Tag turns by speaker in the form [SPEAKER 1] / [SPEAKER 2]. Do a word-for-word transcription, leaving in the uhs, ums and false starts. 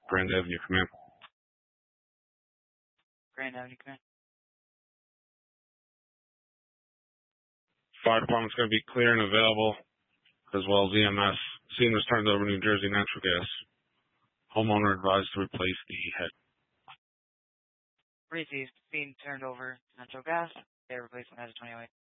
[SPEAKER 1] Grand Avenue, command.
[SPEAKER 2] Grand Avenue, command.
[SPEAKER 1] Fire department's going to be clear and available, as well as E M S. Scene was turned over New Jersey Natural Gas. Homeowner advised to replace the head.
[SPEAKER 2] Received. Scene turned over natural gas. They replaced the head of twenty oh eight.